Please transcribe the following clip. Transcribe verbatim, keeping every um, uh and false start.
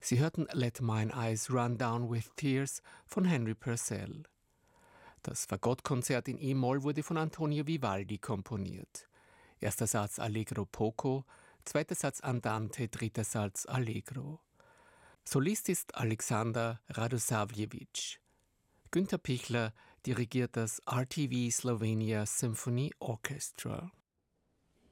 Sie hörten Let Mine Eyes Run Down with Tears von Henry Purcell. Das Fagottkonzert in E-Moll wurde von Antonio Vivaldi komponiert. Erster Satz Allegro poco, zweiter Satz Andante, dritter Satz Allegro. Solist ist Alexander Radosavljevic. Günter Pichler dirigiert das R T V Slovenia Symphony Orchestra.